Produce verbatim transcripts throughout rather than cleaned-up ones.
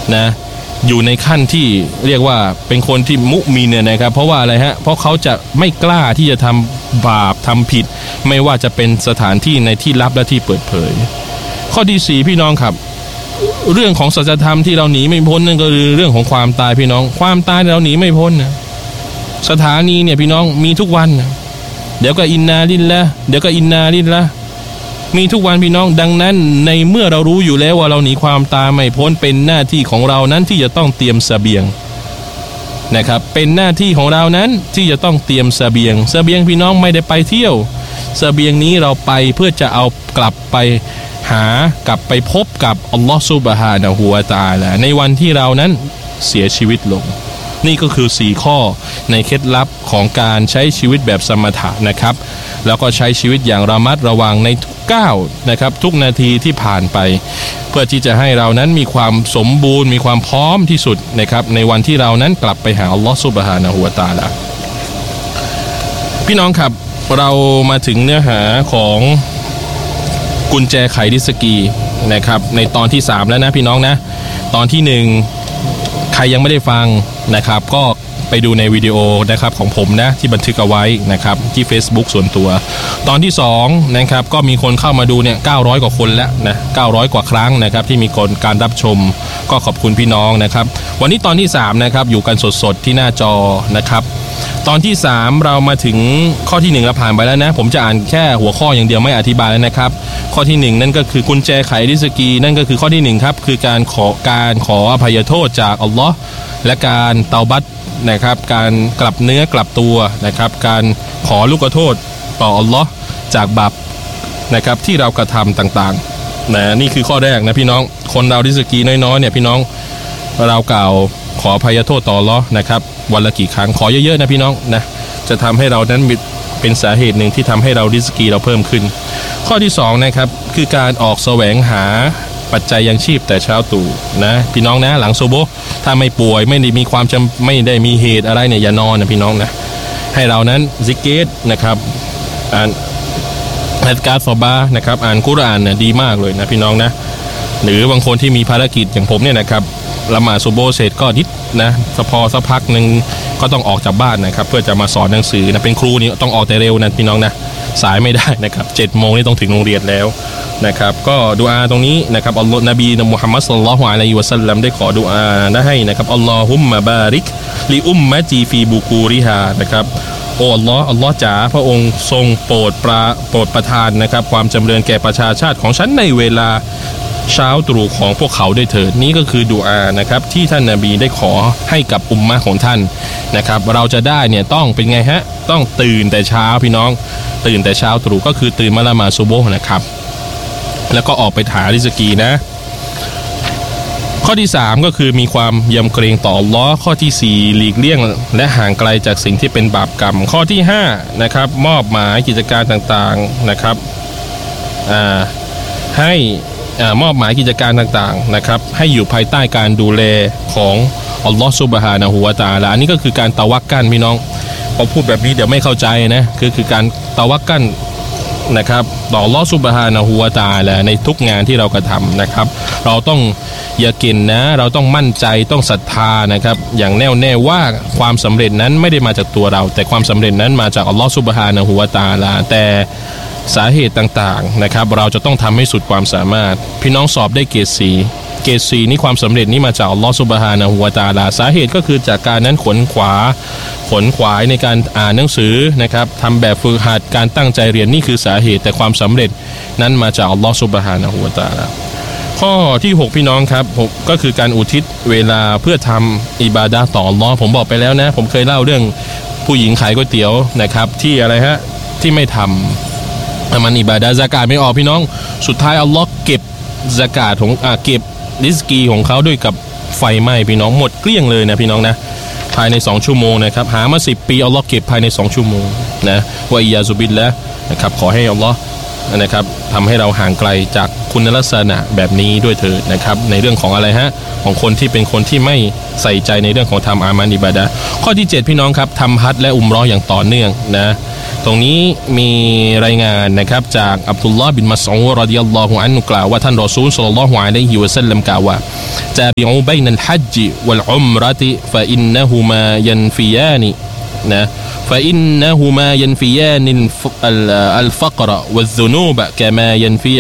นะอยู่ในขั้นที่เรียกว่าเป็นคนที่มุมินเนี่ยนะครับเพราะว่าอะไรฮะเพราะเขาจะไม่กล้าที่จะทำบาปทำผิดไม่ว่าจะเป็นสถานที่ในที่ลับและที่เปิดเผยข้อที่สี่พี่น้องครับเรื่องของสัจธรรมที่เราหนีไม่พ้นนั่นก็คือเรื่องของความตายพี่น้องความตายเราหนีไม่พ้นนะสถานีเนี่ยพี่น้องมีทุกวันนะเดี๋ยวก็อินนาลิลละเดี๋ยวก็อินนาลิลละมีทุกวันพี่น้องดังนั้นในเมื่อเรารู้อยู่แล้วว่าเราหนีความตายไม่พ้นเป็นหน้าที่ของเรานั้นที่จะต้องเตรียมเสบียงนะครับเป็นหน้าที่ของเรานั้นที่จะต้องเตรียมเสบียงเสบียงพี่น้องไม่ได้ไปเที่ยวเสบียงนี้เราไปเพื่อจะเอากลับไปหากลับไปพบกับอัลลอฮฺซุบฮานะฮูวะตะอาลาในวันที่เรานั้นเสียชีวิตลงนี่ก็คือสี่ข้อในเคล็ดลับของการใช้ชีวิตแบบสมถะนะครับแล้วก็ใช้ชีวิตอย่างระมัดระวังในทุกก้าวนะครับทุกนาทีที่ผ่านไปเพื่อที่จะให้เรานั้นมีความสมบูรณ์มีความพร้อมที่สุดนะครับในวันที่เรานั้นกลับไปหาอัลลอฮฺซุบฮานะฮูวะตะอาลาพี่น้องครับเรามาถึงเนื้อหาของกุญแจไขริสกีนะครับในตอนที่สามแล้วนะพี่น้องนะตอนที่หนึ่งใครยังไม่ได้ฟังนะครับก็ไปดูในวิดีโอนะครับของผมนะที่บันทึกเอาไว้นะครับที่ Facebook ส่วนตัวตอนที่สองนะครับก็มีคนเข้ามาดูเนี่ยเก้าร้อยกว่าคนแล้วนะเก้าร้อยกว่าครั้งนะครับที่มีคนการรับชมก็ขอบคุณพี่น้องนะครับวันนี้ตอนที่สามนะครับอยู่กันสดๆที่หน้าจอนะครับตอนที่สามเรามาถึงข้อที่หนึ่งเราผ่านไปแล้วนะผมจะอ่านแค่หัวข้ออย่างเดียวไม่อธิบายแล้วนะครับข้อที่หนึ่งนั่นก็คือกุญแจไขริสกีนั่นก็คือข้อที่หนึ่งครับคือการขอการขออภัยโทษจากอัลลอฮ์และการเตาบัตนะครับการกลับเนื้อกลับตัวนะครับการขอลูกโทษต่ออัลลอฮ์จากบาปนะครับที่เรากระทำต่างๆนะนี่คือข้อแรกนะพี่น้องคนเราริสกีน้อยๆเนี่ยพี่น้องเรากล่าวขออภัยโทษต่ออัลลอฮ์นะครับวันละกี่ครั้งขอเยอะๆนะพี่น้องนะจะทำให้เรานั้นเป็นสาเหตุหนึ่งที่ทำให้เราริสกีเราเพิ่มขึ้นข้อที่สองนะครับคือการออกแสวงหาปัจจัยยังชีพแต่เช้าตู่นะพี่น้องนะหลังซุบฮ์ถ้าไม่ป่วยไม่ได้มีความจำไม่ได้มีเหตุอะไรเนี่ยอย่านอนนะพี่น้องนะให้เรานั้นซิกเกตนะครับอ่านอัลกาซอบานะครับอ่านกุรอานเนี่ยดีมากเลยนะพี่น้องนะหรือบางคนที่มีภารกิจอย่างผมเนี่ยนะครับละหมาดซุบฮ์เสร็จก็นิดนะสพอสักพักหนึ่งก็ต้องออกจากบ้านนะครับเพื่อจะมาสอนหนังสือนะเป็นครูนี่ต้องออกแต่เร็วนะพี่น้องนะสายไม่ได้นะครับเจ็ดโมงนี่ต้องถึงโรงเรียนแล้วนะครับก็ดุอาตรงนี้นะครับอัลลอฮ์นบีมุฮัมมัดศ็อลลัลลอฮุอะลัยฮิวะซัลลัมได้ขอดุอาได้ให้นะครับอัลลอฮุมมะบาริกลิอุมมะตีฟีบุกูริฮานะครับโอ้อัลลอฮ์อัลลอฮ์จ๋าพระองค์ทรงโปรดประโปรดประทานนะครับความจำเริญแก่ประชาชาติของฉันในเวลาเช้าตรู่ของพวกเขาได้เถิดนี้ก็คือดุอานะครับที่ท่านนบีได้ขอให้กับอุมมะของท่านนะครับเราจะได้เนี่ยต้องเป็นไงฮะต้องตื่นแต่เช้าพี่น้องตื่นแต่เช้าตรู่ก็คือตื่นมาละหมาดซุบฮ์นะครับแล้วก็ออกไปหาริสกีนะข้อที่สามก็คือมีความยำเกรงต่ออัลเลาะห์ข้อที่สี่หลีกเลี่ยงและห่างไกลจากสิ่งที่เป็นบาปกรรมข้อที่ห้านะครับมอบหมายกิจการต่างๆนะครับอ่าให้มอบหมายกิจการต่างๆนะครับให้อยู่ภายใต้การดูแลของอัลลอฮฺซุบฮานะฮูวะตะอาลาอันนี้ก็คือการตะวักกัลพี่น้องพอพูดแบบนี้เดี๋ยวไม่เข้าใจนะคือคือการตะวักกัลนะครับต่ออัลลอฮฺซุบฮานะฮูวะตะอาลาในทุกงานที่เรากระทำนะครับเราต้องอย่าเก่งนะเราต้องมั่นใจต้องศรัทธานะครับอย่างแน่วแน่ว่าความสำเร็จนั้นไม่ได้มาจากตัวเราแต่ความสำเร็จนั้นมาจากอัลลอฮฺซุบฮานะฮูวะตะอาลาแต่สาเหตุต่างๆนะครับเราจะต้องทำให้สุดความสามารถพี่น้องสอบได้เกรดสีเกรดสีนี่ความสำเร็จนี้มาจากอัลลอฮฺซุบฮานะฮูวะตะอาลาสาเหตุก็คือจากการนั้นขนขวาขนขวายในการอ่านหนังสือนะครับทำแบบฝึกหัดการตั้งใจเรียนนี่คือสาเหตุแต่ความสำเร็จนั้นมาจากอัลลอฮฺซุบฮานะฮูวะตะอาลาข้อที่หกพี่น้องครับก็คือการอุทิศเวลาเพื่อทำอิบาดะห์ต่ออัลลอฮฺผมบอกไปแล้วนะผมเคยเล่าเรื่องผู้หญิงขายก๋วยเตี๋ยวนะครับที่อะไรฮะที่ไม่ทำมันอิบาดะห์ซะกาตไม่ออกพี่น้องสุดท้ายอัลลอฮ์เก็บซะกาตของอ่าเก็บริสกีของเขาด้วยกับไฟไหม้พี่น้องหมดเกลี้ยงเลยนะพี่น้องนะภายในสองชั่วโมงนะครับหามาสิบปีอัลลอฮ์เก็บภายในสองชั่วโมงนะวะอิยาซุบิลละนะครับขอให้อัลลอฮ์นะครับทำให้เราห่างไกลจากคุณลักษณะแบบนี้ด้วยเถิดนะครับในเรื่องของอะไรฮะของคนที่เป็นคนที่ไม่ใส่ใจในเรื่องของทำอามันอิบาดะห์ข้อที่เจ็ดพี่น้องครับทำฮัจญ์และอุมเราะห์อย่างต่อเนื่องนะตรงนี้มีรายงานนะครับจากอับดุลลอฮ์บินมัสอูดรอฎิยัลลอฮุอันฮุกล่าวว่าท่านรอซูลศ็อลลัลลอฮุอะลัยฮิวะซัลลัมกล่าวว่าจาบิอูบัยนัลฮัจญ์วัลอุมเราะติฟะอินนะฮุมายันฟิยานินะفإنهما ينفيان الفقر والذنوب كما ينفي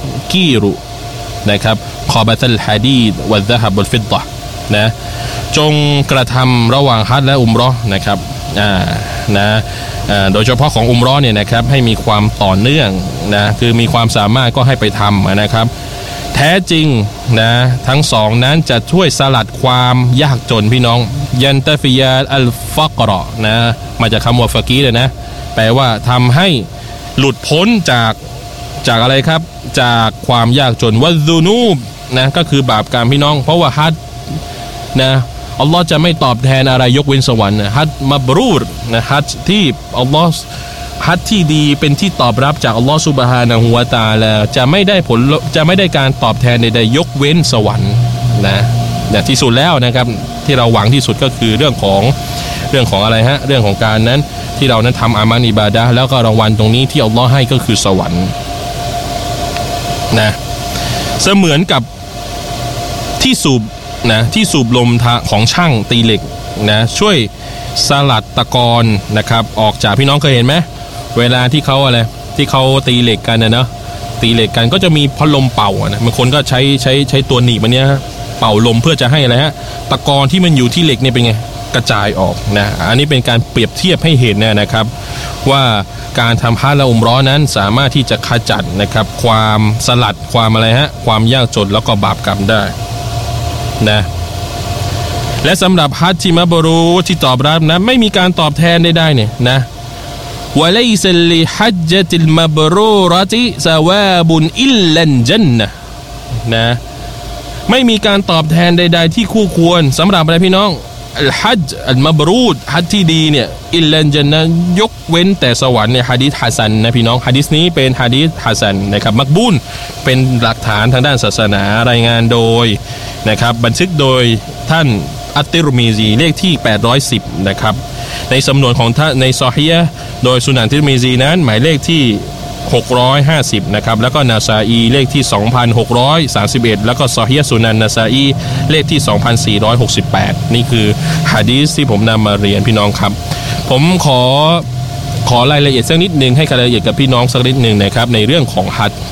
كير นะครับขอบัตลฮะดีดวัลซะฮับวัลฟิดดะห์นะจงกระทำระหว่างฮัจญ์และอุมเราะห์นะครับอ่านะอ่าโดยเฉพาะของอุมเราะห์เนี่ยนะครับให้มีความต่อเนื่องนะคือมีความสามารถก็ให้ไปทำนะครับแท้จริงนะทั้งสองนั้นจะช่วยสลัดความยากจนพี่น้องยันตะฟิยาอัลฟักรอนะมาจากคำว่าฟะกีเลยนะแปลว่าทำให้หลุดพ้นจากจากอะไรครับจากความยากจนวัซซุนูบนะก็คือบาปกรรมพี่น้องเพราะว่าฮัจญ์นะอัลลอฮ์จะไม่ตอบแทนอะไรยกเว้นสวรรค์ฮัจญ์มับรูรนะฮัจญ์ที่อัลลอฮ์ฮัจญ์ที่ดีเป็นที่ตอบรับจากอัลลอฮ์ซุบฮานะฮูวะตะอาลาจะไม่ได้ผลจะไม่ได้การตอบแทนใดๆยกเว้นสวรรค์นะเนี่ยที่สุดแล้วนะครับที่เราหวังที่สุดก็คือเรื่องของเรื่องของอะไรฮะเรื่องของการนั้นที่เรานั้นทำอามันอิบาดะห์แล้วก็รางวัลตรงนี้ที่อัลลอฮ์ให้ก็คือสวรรค์นะเสมือนกับที่สูบนะที่สูบลมของช่างตีเหล็กนะช่วยสลัดตะกอนนะครับออกจากพี่น้องเคยเห็นไหมเวลาที่เขาอะไรที่เขาตีเหล็กกันนะเนาะตีเหล็กกันก็จะมีพัดลมเป่านะบางคนก็ใช้ใช้ใช้ตัวหนีบมันเนี้ยเป่าลมเพื่อจะให้อะไรฮะตะกอนที่มันอยู่ที่เหล็กเนี่ยเป็นไงกระจายออกนะอันนี้เป็นการเปรียบเทียบให้เห็นนะครับว่าการทำฮัจญ์และอุมเราะห์นั้นสามารถที่จะขจัดนะครับความสลัดความอะไรฮะความยากจนแล้วก็บาปกรรมได้นะและสำหรับฮัจญ์ที่มับรูรที่ตอบรับนะไม่มีการตอบแทนได้ๆเนี่ยนะวะลัยซะลิฮัจญะติลมับรูรติซะวาบุนอิลลัลญันนะห์นะไม่มีการตอบแทนใดๆที่คู่ควรสำหรับอะไรพี่น้องอัลฮัจญ์อัลมับรูรฮัจญ์ที่ดีเนี่ยอิลลัลญันนะห์ยกเว้นแต่สวรรค์เนี่ยหะดีษฮะซันนะพี่น้องหะดีษนี้เป็นหะดีษฮะซันนะครับมักบูลเป็นหลักฐานทางด้านศาสนารายงานโดยนะครับบันทึกโดยท่านอัตติรมีซีเลขที่แปดร้อยสิบนะครับในสำนวนของท่านในซอฮีฮ์โดยสุนันติรมีซีนั้นหมายเลขที่หกร้อยห้าสิบนะครับแล้วก็นาซาอีเลขที่ สองพันหกร้อยสามสิบเอ็ด แล้วก็ซอฮีฮ์สุนันนาซาอีเลขที่ สองพันสี่ร้อยหกสิบแปด นี่คือหะดีษที่ผมนำมาเรียนพี่น้องครับผมขอขอรายละเอียดสักนิดนึงให้รายละเอียดกับพี่น้องสักนิดนึงนะครับในเรื่องของฮัจญ์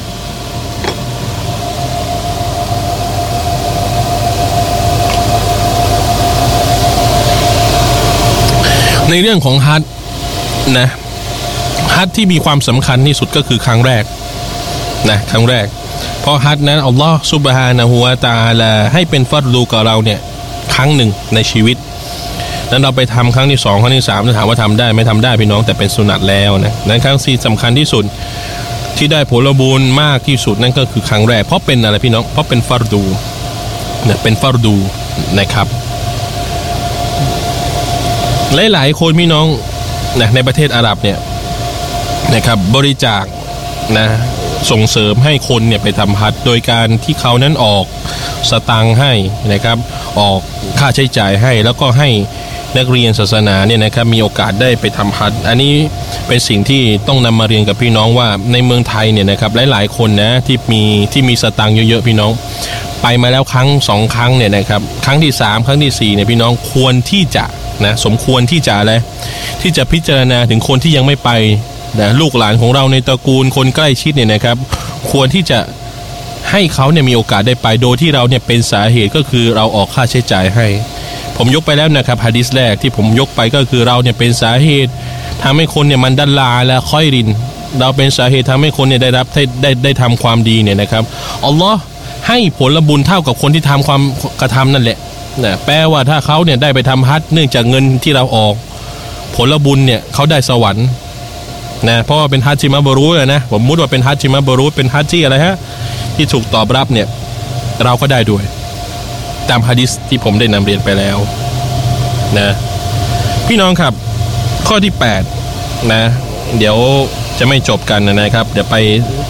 ในเรื่องของฮัจญ์นะฮัจญ์ที่มีความสำคัญที่สุดก็คือครั้งแรกนะครั้งแรกเพราะฮัจญ์นั้นอัลลอฮฺซุบฮานะฮูวะตะอาลาให้เป็นฟัรดูกับเราเนี่ยครั้งหนึ่งในชีวิตนั้นเราไปทำครั้งที่สองครั้งที่สามจะถามว่าทำได้ไม่ทำได้พี่น้องแต่เป็นสุนัตแล้วนะนั้นครั้งที่สำคัญที่สุดที่ได้ผลบุญมากที่สุดนั่นก็คือครั้งแรกเพราะเป็นอะไรพี่น้องเพราะเป็นฟัรดูนะเป็นฟัรดูนะครับหลายๆคนพี่น้องนะในประเทศอาหรับเนี่ยนะครับบริจาคนะส่งเสริมให้คนเนี่ยไปทำฮัจญ์โดยการที่เขานั้นออกสตังค์ให้นะครับออกค่าใช้จ่ายให้แล้วก็ให้นักเรียนศาสนาเนี่ยนะครับมีโอกาสได้ไปทำฮัจญ์อันนี้เป็นสิ่งที่ต้องนำมาเรียนกับพี่น้องว่าในเมืองไทยเนี่ยนะครับหลายๆคนนะที่มีที่มีสตังค์เยอะๆพี่น้องไปมาแล้วครั้งสองครั้งเนี่ยนะครับครั้งที่สามครั้งที่สี่เนี่ยพี่น้องควรที่จะนะสมควรที่จะอะไรที่จะพิจารณาถึงคนที่ยังไม่ไปนะลูกหลานของเราในตระกูลคนใกล้ชิดเนี่ยนะครับควรที่จะให้เขาเนี่ยมีโอกาสได้ไปโดยที่เราเนี่ยเป็นสาเหตุก็คือเราออกค่าใช้จ่ายให้ผมยกไปแล้วนะครับหะดีษแรกที่ผมยกไปก็คือเราเนี่ยเป็นสาเหตุทำให้คนเนี่ยมันดัลลาและค่อยรินเราเป็นสาเหตุทำให้คนเนี่ยได้รับได้ได้ได้ทำความดีเนี่ยนะครับอัลลอฮ์ให้ผลบุญเท่ากับคนที่ทำความกระทำนั่นแหละนะแปลว่าถ้าเขาเนี่ยได้ไปทำฮัจญ์เนื่องจากเงินที่เราออกผลบุญเนี่ยเขาได้สวรรค์นะเพราะว่าเป็นฮัจญ์ที่มับรูรนะผมมุดว่าเป็นฮัจญ์ที่มับรูรเป็นฮัจญ์ที่อะไรฮะที่ถูกตอบรับเนี่ยเราก็ได้ด้วยตามหะดีษที่ผมได้นำเรียนไปแล้วนะพี่น้องครับข้อที่แปดนะเดี๋ยวจะไม่จบกันนะครับเดี๋ยวไป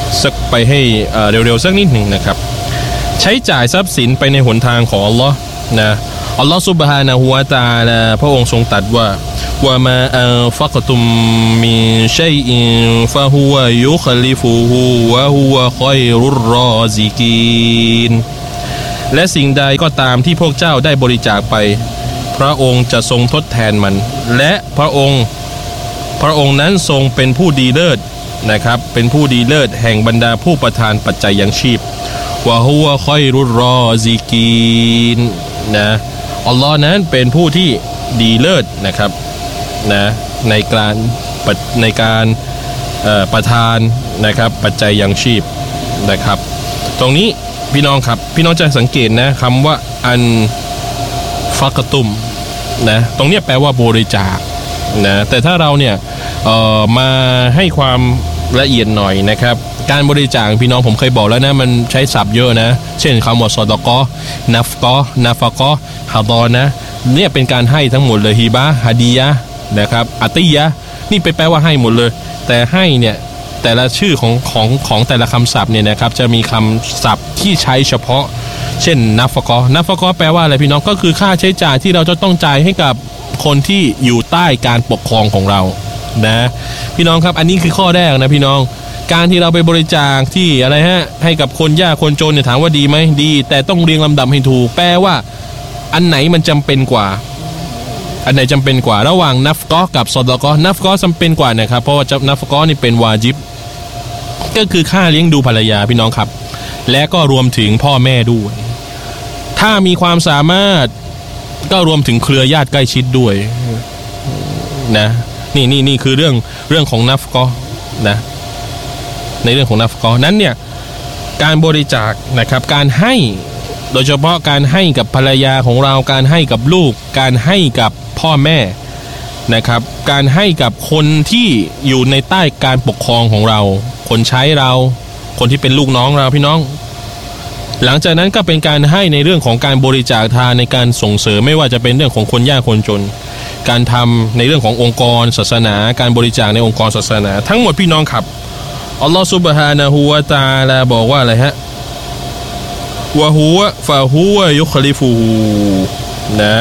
สักไปให้เร็วๆสักนิดหนึ่งนะครับใช้จ่ายทรัพย์สินไปในหนทางของอัลลอฮ์นะอัลลอฮ์ซุบฮานะฮูวะตะอาลาพระองค์ทรงตรัสว่าวะมาอันฟักตุมมินชัยอินฟะฮุวะยุคลิฟุฮูวะฮุวะค็อยรุรรอซิกีนและสิ่งใดก็ตามที่พวกเจ้าได้บริจาคไปพระองค์จะทรงทดแทนมันและพระองค์พระองค์นั้นทรงเป็นผู้ดีเลิศนะครับเป็นผู้ดีเลิศแห่งบรรดาผู้ประทานปัจจัยยังชีพวะฮุวะค็อยรุรรอซิกีนนะอัลลอฮ์นั้นเป็นผู้ที่ดีเลิศนะครับนะในการในการประทานนะครับปัจจัยยังชีพนะครับตรงนี้พี่น้องครับพี่น้องจะสังเกตนะคำว่าอันฟักตุมนะตรงนี้แปลว่าบริจาคนะแต่ถ้าเราเนี่ยเอ่อมาให้ความละเอียดหน่อยนะครับการบริจาคพี่น้องผมเคยบอกแล้วนะมันใช้ศัพท์เยอะนะเช่นคำว่าซอดะกอนัฟกอนาฟะกอฮะดอนะเนี่ยเป็นการให้ทั้งหมดเลยฮีบะฮะดียะนะครับอาติยะนี่ไปแปลว่าให้หมดเลยแต่ให้เนี่ยแต่ละชื่อของของของแต่ละคำศัพท์เนี่ยนะครับจะมีคำศัพท์ที่ใช้เฉพาะเช่นนัฟกอนัฟกอแปลว่าอะไรพี่น้องก็คือค่าใช้จ่ายที่เราจะต้องจ่ายให้กับคนที่อยู่ใต้การปกครองของเรานะพี่น้องครับอันนี้คือข้อแรกนะพี่น้องการที่เราไปบริจาคที่อะไรฮะให้กับคนยากคนจนเนี่ยถามว่าดีไหมดีแต่ต้องเรียงลำดับให้ถูกแปลว่าอันไหนมันจำเป็นกว่าอันไหนจำเป็นกว่าระหว่างนัฟกอกับซอดะกอนัฟกอจำเป็นกว่านะครับเพราะว่านัฟกอนี่เป็นวาญิบก็คือค่าเลี้ยงดูภรรยาพี่น้องครับและก็รวมถึงพ่อแม่ด้วยถ้ามีความสามารถก็รวมถึงเครือญาติใกล้ชิดด้วยนะนี่นี่นี่คือเรื่องเรื่องของนัฟกอนะในเรื่องของนัฟกอนั้นเนี่ยการบริจาคนะครับการให้โดยเฉพาะการให้กับภรรยาของเราการให้กับลูกการให้กับพ่อแม่นะครับการให้กับคนที่อยู่ในใต้การปกครองของเราคนใช้เราคนที่เป็นลูกน้องเราพี่น้องหลังจากนั้นก็เป็นการให้ในเรื่องของการบริจาคทานในการส่งเสริมไม่ว่าจะเป็นเรื่องของคนยากคนจนการทำในเรื่องขององค์กรศาสนาการบริจาคในองค์กรศาสนาทั้งหมดพี่น้องครับอัลลอฮฺซุบฮานะฮูวะตะอาลาบอกว่าอะไรฮะวะฮุวะฟะฮุวะยุคลิฟูนะ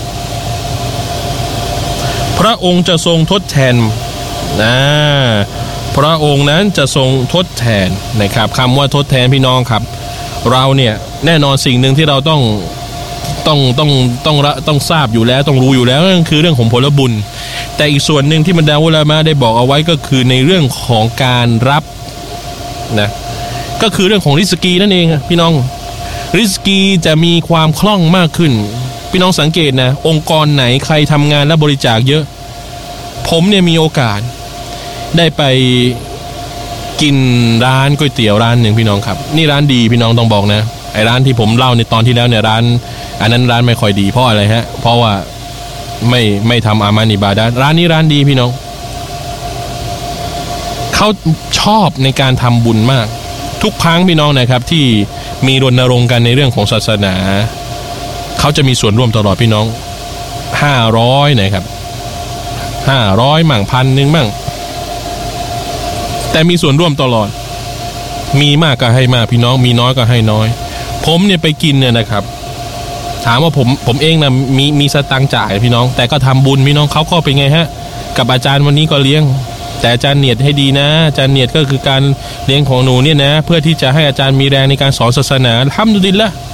พระองค์จะทรงทดแทนนะพระองค์นั้นจะทรงทดแทนนะครับคำว่าทดแทนพี่น้องครับเราเนี่ยแน่นอนสิ่งหนึ่งที่เราต้องต้องต้องต้องต้องทราบอยู่แล้วต้องรู้อยู่แล้วนั่นคือเรื่องของผลบุญแต่อีกส่วนหนึ่งที่บรรดาอุลามะได้บอกเอาไว้ก็คือในเรื่องของการรับนะก็คือเรื่องของริสกีนั่นเองพี่น้องริสกีจะมีความคล่องมากขึ้นพี่น้องสังเกตนะองค์กรไหนใครทำงานและบริจาคเยอะผมเนี่ยมีโอกาสได้ไปกินร้านก๋วยเตี๋ยวร้านหนึ่งพี่น้องครับนี่ร้านดีพี่น้องต้องบอกนะไอ้ร้านที่ผมเล่าในตอนที่แล้วเนี่ยร้านอันนั้นร้านไม่ค่อยดีเพราะอะไรฮะเพราะว่าไม่ไม่ทำอามานิบาดะห์ร้านนี้ร้านดีพี่น้องเขาชอบในการทำบุญมากทุกครั้งพี่น้องนะครับที่มีรณรงค์กันในเรื่องของศาสนาเขาจะมีส่วนร่วมตลอดพี่น้องห้าร้อยนะครับห้าร้อยมั่งพันหนึ่งมั่งแต่มีส่วนร่วมตลอดมีมากก็ให้มากพี่น้องมีน้อยก็ให้น้อยผมเนี่ยไปกินเนี่ยนะครับถามว่าผมผมเองนะมีมีสตังค์จ่ายพี่น้องแต่ก็ทำบุญพี่น้องเขาก็เป็นไงฮะกับอาจารย์วันนี้ก็เลี้ยงแต่อาจารย์เนียดให้ดีนะอาจารย์เนียดก็คือการเลี้ยงของหนูเนี่ยนะเพื่อที่จะให้อาจารย์มีแรงในการสอนศาสนาอัลฮัมดุลิลละห์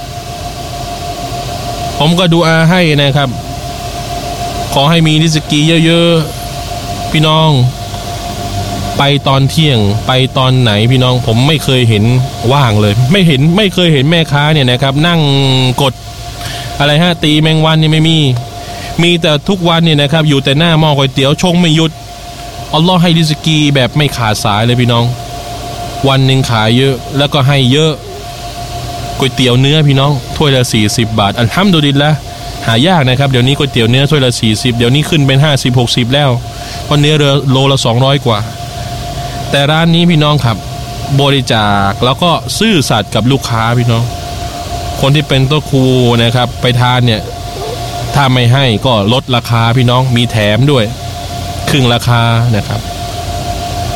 ผมก็ดูอาให้นะครับขอให้มีริสกีเยอะๆพี่น้องไปตอนเที่ยงไปตอนไหนพี่น้องผมไม่เคยเห็นว่างเลยไม่เห็นไม่เคยเห็นแม่ค้าเนี่ยนะครับนั่งกดอะไรฮะตีแมงวันเนี่ยไม่มีมีแต่ทุกวันเนี่ยนะครับอยู่แต่หน้าหม้อก๋วยเตี๋ยวชงไม่หยุดอัลลอฮ์ให้ริสกีแบบไม่ขาดสายเลยพี่น้องวันหนึ่งขายเยอะแล้วก็ให้เยอะก๋วยเตี๋ยวเนื้อพี่น้องถ้วยละสี่สิบบาทอัลฮัมดุลิลละห์หายากนะครับเดี๋ยวนี้ก๋วยเตี๋ยวเนื้อถ้วยละสี่สิบเดี๋ยวนี้ขึ้นเป็นห้าสิบ หกสิบแล้วเพราะเนื้อโลละสองร้อยกว่าแต่ร้านนี้พี่น้องครับบริจาคแล้วก็ซื่อสัตย์กับลูกค้าพี่น้องคนที่เป็นโต๊ะครูนะครับไปทานเนี่ยถ้าไม่ให้ก็ลดราคาพี่น้องมีแถมด้วยครึ่งราคานะครับ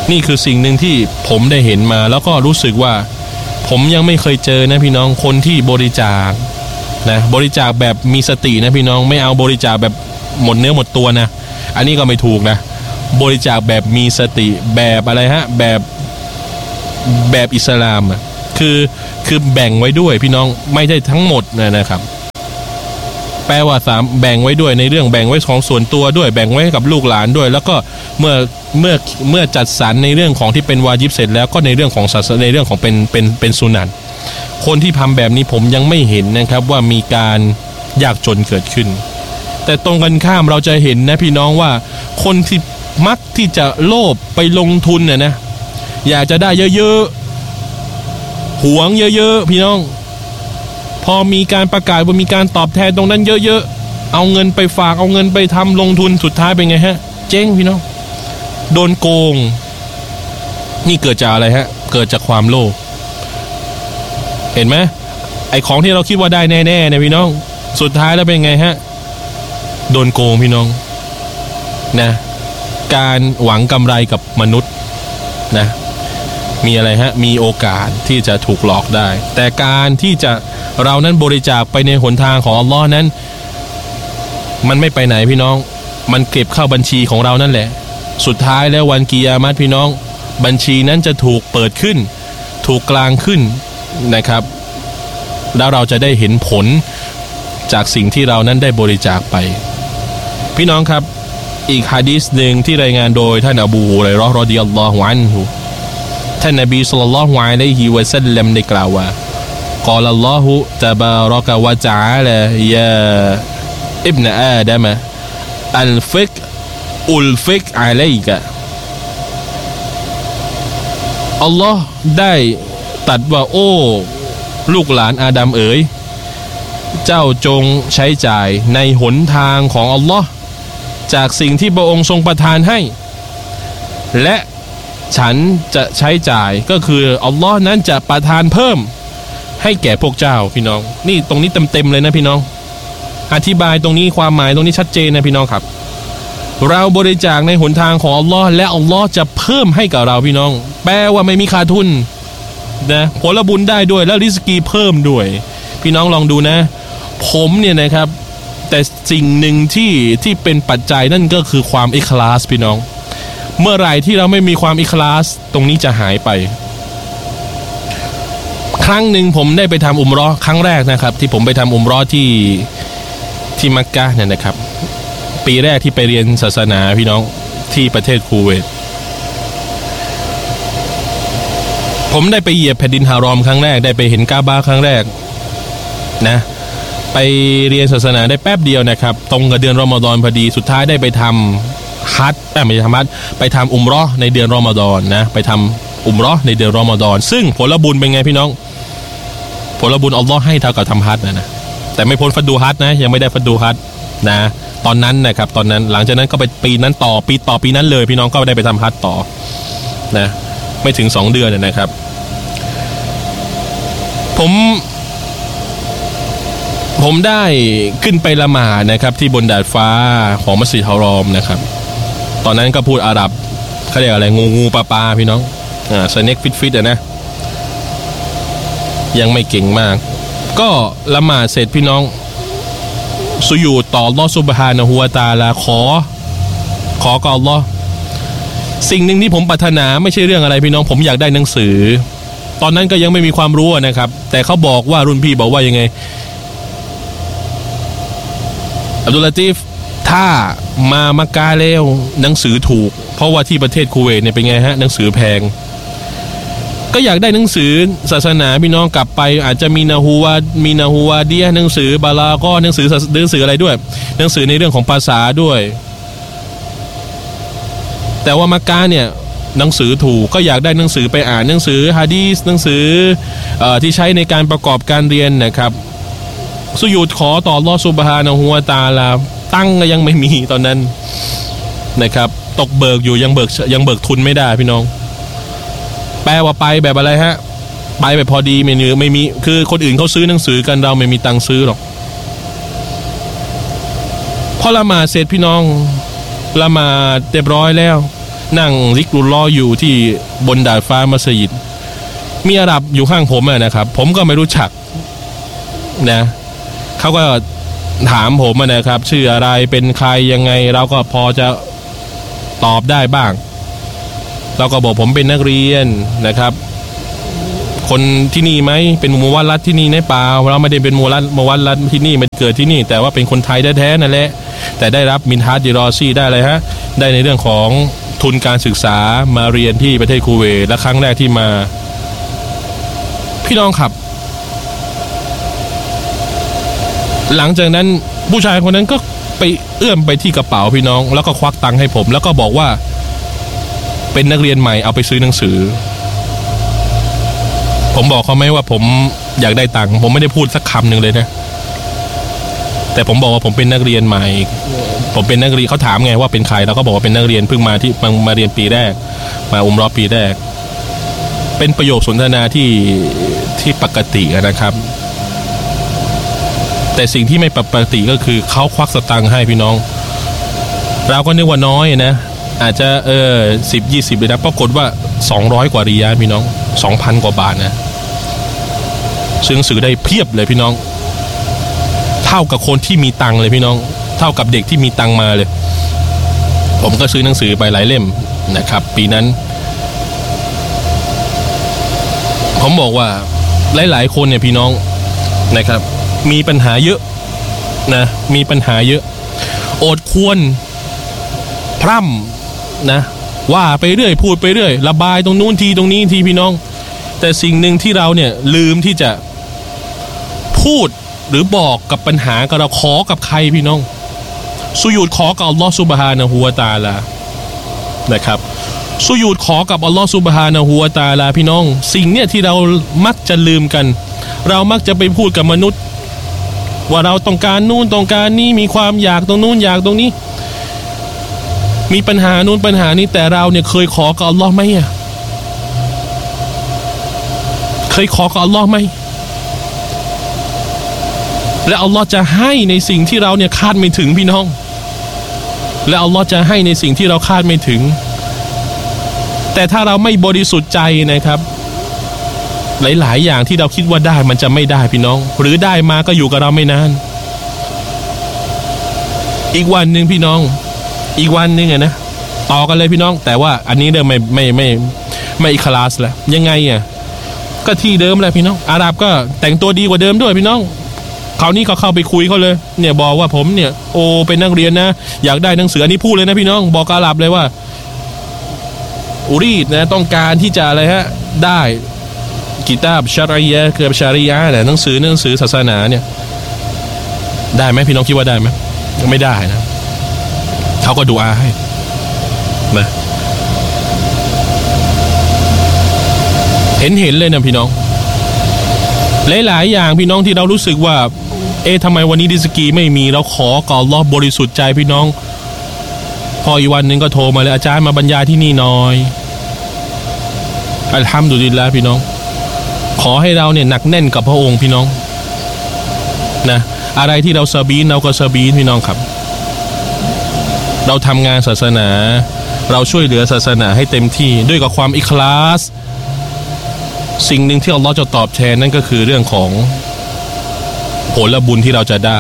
นี่คือสิ่งหนึ่งที่ผมได้เห็นมาแล้วก็รู้สึกว่าผมยังไม่เคยเจอนะพี่น้องคนที่บริจาคนะบริจาคแบบมีสตินะพี่น้องไม่เอาบริจาคแบบหมดเนื้อหมดตัวนะอันนี้ก็ไม่ถูกนะบริจาคแบบมีสติแบบอะไรฮะแบบแบบอิสลามอ่ะคือคือแบ่งไว้ด้วยพี่น้องไม่ใช่ทั้งหมดนะนะครับแปลว่าสามแบ่งไว้ด้วยในเรื่องแบ่งไว้ของส่วนตัวด้วยแบ่งไว้กับลูกหลานด้วยแล้วก็เมื่อเมื่อเมื่อจัดสรรในเรื่องของที่เป็นวาญิบเสร็จแล้วก็ในเรื่องของศาสนาในเรื่องของเป็นเป็นเป็นสุนัตคนที่ทำแบบนี้ผมยังไม่เห็นนะครับว่ามีการยากจนเกิดขึ้นแต่ตรงกันข้ามเราจะเห็นนะพี่น้องว่าคนที่มักที่จะโลภไปลงทุนเนี่ยนะอยากจะได้เยอะๆหวงเยอะๆพี่น้องพอมีการประกาศว่ามีการตอบแทนตรงนั้นเยอะๆเอาเงินไปฝากเอาเงินไปทำลงทุนสุดท้ายเป็นไงฮะเจ๊งพี่น้องโดนโกงนี่เกิดจากอะไรฮะเกิดจากความโลภเห็นไหมไอของที่เราคิดว่าได้แน่ๆเนี่ยพี่น้องสุดท้ายแล้วเป็นไงฮะโดนโกงพี่น้องนะการหวังกำไรกับมนุษย์นะมีอะไรฮะมีโอกาสที่จะถูกหลอกได้แต่การที่จะเรานั้นบริจาคไปในหนทางของอัลลอฮ์นั้นมันไม่ไปไหนพี่น้องมันเก็บเข้าบัญชีของเรานั่นแหละสุดท้ายแล้ววันกิยามะฮ์พี่น้องบัญชีนั้นจะถูกเปิดขึ้นถูกกลางขึ้นนะครับแล้วเราจะได้เห็นผลจากสิ่งที่เรานั้นได้บริจาคไปพี่น้องครับอีกหะดีษหนึ่งที่รายงานโดยท่านอบูฮุรอยเราะห์รอฎิยัลลอฮุอันฮุท่านนบีศ็อลลัลลอฮุอะลัยฮิวะซัลลัมได้กล่าวว่ากอลัลลอฮุตะบารอกะวะตะอาลายาอิบนะอาดัมอัลฟิกอุลฟิกอะลัยกะอัลลอฮ์ได้ตรัสว่าโอ้ลูกหลานอาดัมเอ๋ยเจ้าจงใช้จ่ายในหนทางของอัลลอฮ์จากสิ่งที่พระองค์ทรงประทานให้และฉันจะใช้จ่ายก็คืออัลลอฮ์นั้นจะประทานเพิ่มให้แก่พวกเจ้าพี่น้องนี่ตรงนี้เต็มๆเลยนะพี่น้องอธิบายตรงนี้ความหมายตรงนี้ชัดเจนนะพี่น้องครับเราบริจาคในหนทางของอัลลอฮ์และอัลลอฮ์จะเพิ่มให้กับเราพี่น้องแปลว่าไม่มีขาดทุนนะผลบุญได้ด้วยแล้วริสกีเพิ่มด้วยพี่น้องลองดูนะผมเนี่ยนะครับแต่สิ่งหนึ่งที่ที่เป็นปัจจัยนั่นก็คือความอิคลาสพี่น้องเมื่อไหร่ที่เราไม่มีความอิคลาสตรงนี้จะหายไปครั้งหนึ่งผมได้ไปทำอุมเราะห์ครั้งแรกนะครับที่ผมไปทำอุมเราะห์ที่ที่มักกะฮ์เนี่ยนะครับปีแรกที่ไปเรียนศาสนาพี่น้องที่ประเทศคูเวตผมได้ไปเหยียบแผ่นดินฮารอมครั้งแรกได้ไปเห็นกาบะห์ครั้งแรกนะไปเรียนศาสนาได้แป๊บเดียวนะครับตรงกับเดือนรอมฎอนพอดีสุดท้ายได้ไปทำฮัจญ์แต่ไม่ใช่ทำฮัจญ์ไปทำอุมเราะห์ในเดือนรอมฎอนนะไปทำอุมเราะห์ในเดือนรอมฎอนซึ่งผลบุญเป็นไงพี่น้องผลบุญอัลลอฮ์ให้เท่ากับทำฮัจญ์นะนะแต่ไม่พ้นฟัดดูฮัจญ์นะยังไม่ได้ฟัดดูฮัจญ์นะตอนนั้นนะครับตอนนั้นหลังจากนั้นก็ไปปีนั้นต่อปีต่อปีนั้นเลยพี่น้องก็ได้ไปทำฮัจญ์ต่อนะไม่ถึงสองเดือนนะครับผมผมได้ขึ้นไปละหมาดนะครับที่บนดาดฟ้าของมัสยิดฮารอมนะครับตอนนั้นก็พูดอาหรับเขาเรียกอะไรงูงูปลาปลาพี่น้องอ่าสเน็กฟิตฟิตอะนะยังไม่เก่งมากก็ละหมาดเสร็จพี่น้องสุญูดต่ออัลเลาะห์ซุบฮานะฮูวะตะอาลาขอขอกับอัลเลาะห์สิ่งหนึ่งที่ผมปรารถนาไม่ใช่เรื่องอะไรพี่น้องผมอยากได้หนังสือตอนนั้นก็ยังไม่มีความรู้นะครับแต่เขาบอกว่ารุ่นพี่บอกว่ายังไงอับดุลลาตีฟถ้ามามักกะฮ์แล้วหนังสือถูกเพราะว่าที่ประเทศคูเวตเนี่ยเป็นไงฮะหนังสือแพงก็อยากได้หนังสือศาสนาพี่น้องกลับไปอาจจะมีนาฮูวามีนาฮูวาเดียหนังสือบาลาก็หนังสือหนังสืออะไรด้วยหนังสือในเรื่องของภาษาด้วยแต่ว่ามักกะฮ์เนี่ยหนังสือถูกก็อยากได้หนังสือไปอ่านหนังสือฮะดีษหนังสือเอ่อที่ใช้ในการประกอบการเรียนนะครับสุญูดขอต่ออัลเลาะห์ซุบฮานะฮูวะตะอาลาตั้งก็ยังไม่มีตอนนั้นนะครับตกเบิกอยู่ยังเบิกยังเบิกทุนไม่ได้พี่น้องแปลว่าไปแบบอะไรฮะไปแบบพอดีไม่เนื้อไม่มีคือคนอื่นเขาซื้อหนังสือกันเราไม่มีตังค์ซื้อหรอกพอละหมาดเสร็จพี่น้องละหมาดเรียบร้อยแล้วนั่งซิกรุลลอฮ์อยู่ที่บนดาดฟ้ามัสยิดมีอาหรับอยู่ข้างผมนะครับผมก็ไม่รู้จักนะเขาก็ถามผมนะครับชื่ออะไรเป็นใครยังไงเราก็พอจะตอบได้บ้างเราก็บอกผมเป็นนักเรียนนะครับคนที่นี่ไหมเป็นมุวัลลัดที่นี่ในเปล่าเราไม่ได้เป็นมุวัลลัดมุวัลลัดที่นี่ไม่เกิดที่นี่แต่ว่าเป็นคนไทยแท้ๆนั่นแหละแต่ได้รับมินฮัดดิรอซีได้เลยฮะได้ในเรื่องของทุนการศึกษามาเรียนที่ประเทศคูเวตและครั้งแรกที่มาพี่น้องครับหลังจากนั้นผู้ชายคนนั้นก็ไปเอื้อมไปที่กระเป๋าพี่น้องแล้วก็ควักตังค์ให้ผมแล้วก็บอกว่าเป็นนักเรียนใหม่เอาไปซื้อหนังสือผมบอกเขาไหมว่าผมอยากได้ตังค์ผมไม่ได้พูดสักคำหนึ่งเลยนะแต่ผมบอกว่าผมเป็นนักเรียนใหม่ผมเป็นนักเรียนเขาถามไงว่าเป็นใครเราก็บอกว่าเป็นนักเรียนเพิ่งมาที่มามาเรียนปีแรกมาอุมเราะห์ปีแรกเป็นประโยคสนทนาที่ที่ปกตินะครับแต่สิ่งที่ไม่ปกติก็คือเขาควักสตังค์ให้พี่น้องเราก็นึกว่าน้อยนะอาจจะเออสิบยี่สิบเลยนะปรากฏว่าสองร้อยกว่าริยาลพี่น้องสองพันกว่าบาทนะซื้อหนังสือได้เพียบเลยพี่น้องเท่ากับคนที่มีตังค์เลยพี่น้องเท่ากับเด็กที่มีตังค์มาเลยผมก็ซื้อหนังสือไปหลายเล่มนะครับปีนั้นผมบอกว่าหลายๆคนเนี่ยพี่น้องนะครับมีปัญหาเยอะนะมีปัญหาเยอะโอดควรพร่ำนะว่าไปเรื่อยพูดไปเรื่อยระบายตรงนู้นทีตรงนี้ทีพี่น้องแต่สิ่งหนึ่งที่เราเนี่ยลืมที่จะพูดหรือบอกกับปัญหากับเราขอกับใครพี่น้องสุญูดขอกับอัลลอฮฺซุบฮานะฮูวะตะอาลานะครับสุญูดขอกับอัลลอฮฺซุบฮานะฮูวะตะอาลาพี่น้องสิ่งเนี่ยที่เรามักจะลืมกันเรามักจะไปพูดกับมนุษย์ว่าเราต้องการนู่นต้องการนี่มีความอยากตรงนู้นอยากตรงนี้มีปัญหานู่นปัญหานี้แต่เราเนี่ยเคยขอกับอัลลอฮ์ไหมอ่ะเคยขอกับอัลลอฮ์ไหมและอัลลอฮ์จะให้ในสิ่งที่เราเนี่ยคาดไม่ถึงพี่น้องและอัลลอฮ์จะให้ในสิ่งที่เราคาดไม่ถึงแต่ถ้าเราไม่บริสุทธิ์ใจนะครับหลายๆอย่างที่เราคิดว่าได้มันจะไม่ได้พี่น้องหรือได้มาก็อยู่กับเราไม่นานอีกวันนึงพี่น้องอีกวันนึงอ่ะนะต่อกันเลยพี่น้องแต่ว่าอันนี้เดิมไม่ไม่ไม่ไม่อีคลาสแล้วยังไงอ่ะก็ที่เดิมแหละพี่น้องอาหรับก็แต่งตัวดีกว่าเดิมด้วยพี่น้องคราวนี้เขาเข้าไปคุยเขาเลยเนี่ยบอกว่าผมเนี่ยโอเป็นนักเรียนนะอยากได้หนังสืออันนี้พูดเลยนะพี่น้องบอกอาหรับเลยว่าอุรีดนะต้องการที่จะอะไรฮะได้กิตาบชารียะเกือบชารียะเนี่ยหนังสือหนังสือศาสนาเนี่ยได้ไหมพี่น้องคิดว่าได้ไหมไม่ได้นะเขาก็ดูอาให้นะเห็นเห็นเลยนะพี่น้องหลายๆอย่างพี่น้องที่เรารู้สึกว่าเอ๊ะทำไมวันนี้ดิสกีไม่มีเราขอก่อนรอบบริสุทธิ์ใจพี่น้องพออีกวันหนึ่งก็โทรมาเลยอาจารย์มาบรรยายที่นี่หน่อยอัลฮัมดุลิลลาห์พี่น้องขอให้เราเนี่ยหนักแน่นกับพระองค์พี่น้องนะอะไรที่เราซาบีนเราก็ซาบีนพี่น้องครับเราทำงานศาสนาเราช่วยเหลือศาสนาให้เต็มที่ด้วยกับความอิคลาสสิ่งหนึ่งที่อัลลอฮ์จะตอบแทนนั่นก็คือเรื่องของผลบุญที่เราจะได้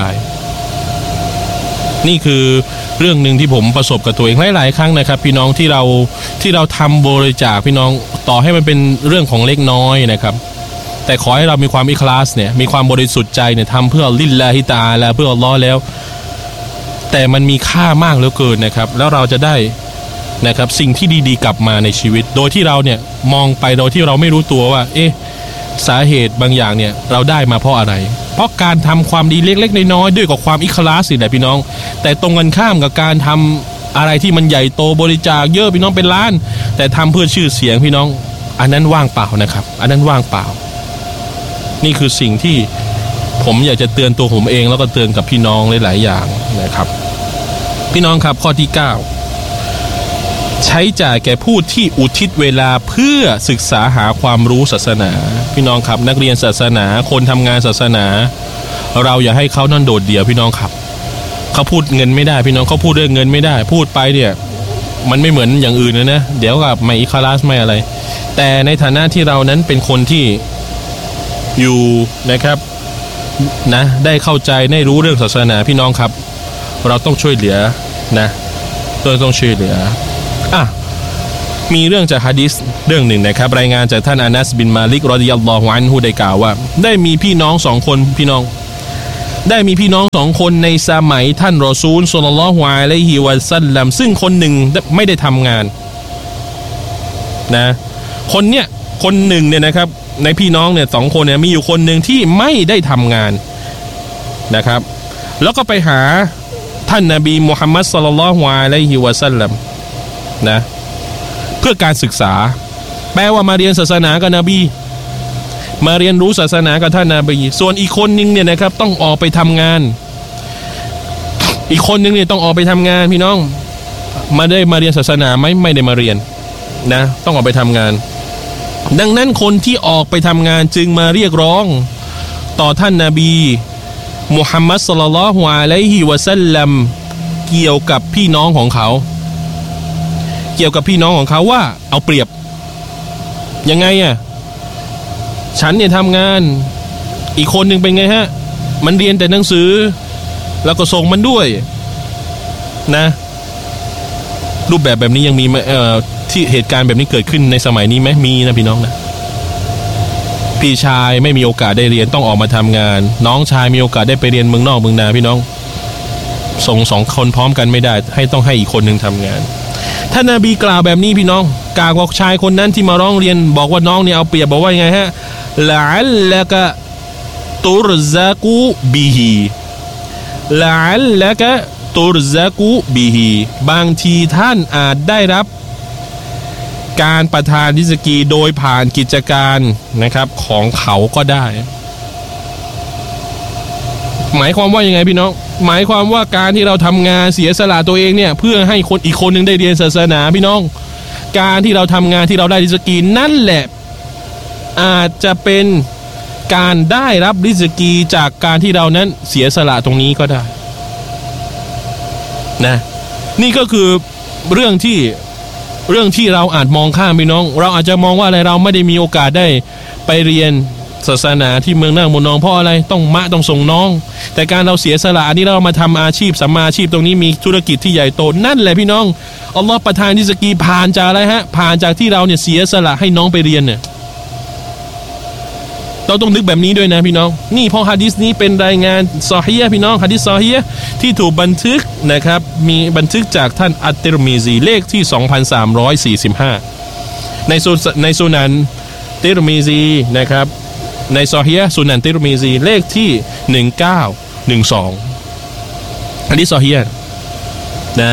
นี่คือเรื่องหนึ่งที่ผมประสบกับตัวเองหลายๆครั้งนะครับพี่น้องที่เราที่เราทำบริจาคพี่น้องต่อให้มันเป็นเรื่องของเล็กน้อยนะครับแต่ขอให้เรามีความอิคลาสเนี่ยมีความบริสุทธิ์ใจเนี่ยทำเพื่อลิลลาฮิตะอาลาเพื่ออัลลอฮ์แล้วแต่มันมีค่ามากเหลือเกินนะครับแล้วเราจะได้นะครับสิ่งที่ดีๆกลับมาในชีวิตโดยที่เราเนี่ยมองไปโดยที่เราไม่รู้ตัวว่าเอ๊ะสาเหตุบางอย่างเนี่ยเราได้มาเพราะอะไรเพราะการทำความดีเล็กๆน้อยๆด้วยกับความอิคลาสสิแหละพี่น้องแต่ตรงกันข้ามกับการทำอะไรที่มันใหญ่โตบริจาคเยอะพี่น้องเป็นล้านแต่ทำเพื่อชื่อเสียงพี่น้องอันนั้นว่างเปล่านะครับอันนั้นว่างเปล่านี่คือสิ่งที่ผมอยากจะเตือนตัวผมเองแล้วก็เตือนกับพี่น้องหลายๆอย่างนะครับพี่น้องครับข้อที่เก้าใช้จ่ายแก่ผู้ที่อุทิศเวลาเพื่อศึกษาหาความรู้ศาสนาพี่น้องครับนักเรียนศาสนาคนทำงานศาสนาเราอย่าให้เขานั่นโดดเดี่ยวพี่น้องครับเขาพูดเงินไม่ได้พี่น้องเขาพูดเรื่องเงินไม่ได้พูดไปเนี่ยมันไม่เหมือนอย่างอื่นนะนะเดี๋ยวกับไม่อิคลาสไม่อะไรแต่ในฐานะที่เรานั้นเป็นคนที่อยู่นะครับนะได้เข้าใจได้รู้เรื่องศาสนาพี่น้องครับเราต้องช่วยเหลือนะต้องต้องช่วยเหลืออ่ะมีเรื่องจากหะดีษเรื่องหนึ่งนะครับรายงานจากท่านอานัสบินมาลิกรอฎิยัลลอฮุอันฮุได้กล่าวว่าได้มีพี่น้องสองคนพี่น้องได้มีพี่น้องสองคนในสมัยท่านรอซูลศ็อลลัลลอฮุอะลัยฮิวะซัลลัมซึ่งคนหนึ่งไม่ได้ทำงานนะคนเนี้ยคนหนึ่งเนี่ยนะครับในพี่น้องเนี่ยสองคนเนี่ยมีอยู่คนหนึ่งที่ไม่ได้ทำงานนะครับแล้วก็ไปหาท่านนบีมุฮัมมัดศ็อลลัลลอฮุอะลัยฮิวะซัลลัมนะเพื่อการศึกษาแปลว่ามาเรียนศาสนากับนบีมาเรียนรู้ศาสนากับท่านนบีส่วนอีกคนนึงเนี่ยนะครับต้องออกไปทำงานอีกคนนึงเนี่ยต้องออกไปทำงานพี่น้องมาได้มาเรียนศาสนาไหมไม่ได้มาเรียนนะต้องออกไปทำงานดังนั้นคนที่ออกไปทำงานจึงมาเรียกร้องต่อท่านนบีมุฮัมมัดศ็อลลัลลอฮุอะลัยฮิวะซัลลัมเกี่ยวกับพี่น้องของเขาเกี่ยวกับพี่น้องของเขาว่าเอาเปรียบยังไงอ่ะฉันเนี่ยทำงานอีกคนหนึ่งเป็นไงฮะมันเรียนแต่หนังสือแล้วก็ส่งมันด้วยนะรูปแบบแบบนี้ยังมีเอ่อที่เหตุการณ์แบบนี้เกิดขึ้นในสมัยนี้ไหมมีนะพี่น้องนะพี่ชายไม่มีโอกาสได้เรียนต้องออกมาทำงานน้องชายมีโอกาสได้ไปเรียนเมืองนอกเมืองนาพี่น้องส่งสองคนพร้อมกันไม่ได้ให้ต้องให้อีกคนหนึ่งทำงานท่านนบีกล่าวแบบนี้พี่น้องกล่าวกับชายคนนั้นที่มาร้องเรียนบอกว่าน้องเนี่ยเอาเปรียบบอกว่ายังไงฮะละอัลละกะตุรซะกูบิฮิละอัลละกะตุรซะกูบิฮิบางทีท่านอาจได้รับการประทานริซกีโดยผ่านกิจการนะครับของเขาก็ได้หมายความว่ายังไงพี่น้องหมายความว่าการที่เราทำงานเสียสละตัวเองเนี่ยเพื่อให้คนอีกคนหนึ่งได้เรียนศาสนาพี่น้องการที่เราทำงานที่เราได้ริซกีนั่นแหละอาจจะเป็นการได้รับริซกีจากการที่เรานั้นเสียสละตรงนี้ก็ได้นะนี่ก็คือเรื่องที่เรื่องที่เราอาจมองข้ามพี่น้องเราอาจจะมองว่าอะไรเราไม่ได้มีโอกาสได้ไปเรียนศาสนาที่เมืองน่านมนนองเพราะอะไรต้องมะต้องส่งน้องแต่การเราเสียสละอันนี้เรามาทำอาชีพสัมมาอาชีพตรงนี้มีธุรกิจที่ใหญ่โตนั่นแหละพี่น้องอัลลอฮฺประทานริซกีผ่านจากอะไรฮะผ่านจากที่เราเนี่ยเสียสละให้น้องไปเรียนเนี่ยเราต้องนึกแบบนี้ด้วยนะพี่น้องนี่เพราะหะดีษนี้เป็นรายงานซอฮีฮ์พี่น้องหะดีษซอฮีฮ์ที่ถูกบันทึกนะครับมีบันทึกจากท่านอัตติรมิซีเลขที่ สองพันสามร้อยสี่สิบห้า ในซุในซุนันติรมิซีนะครับในซอฮีฮ์ซุนันติรมิซีเลขที่หนึ่งเก้าหนึ่งสองหะดีษซอฮีฮ์นะ